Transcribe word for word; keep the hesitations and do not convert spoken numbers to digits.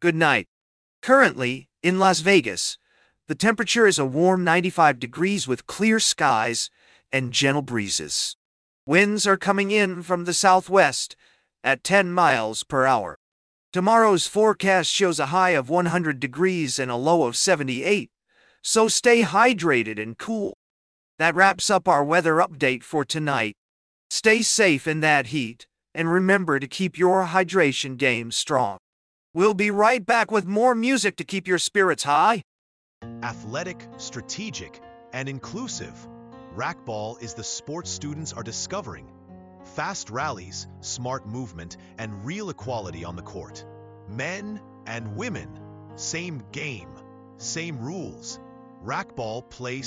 Good night. Currently, in Las Vegas, the temperature is a warm ninety-five degrees with clear skies and gentle breezes. Winds are coming in from the southwest at ten miles per hour. Tomorrow's forecast shows a high of one hundred degrees and a low of seventy-eight, so stay hydrated and cool. That wraps up our weather update for tonight. Stay safe in that heat, and remember to keep your hydration game strong. We'll be right back with more music to keep your spirits high. Athletic, strategic, and inclusive, racquetball is the sport students are discovering. Fast rallies, smart movement, and real equality on the court. Men and women, same game, same rules. Racquetball plays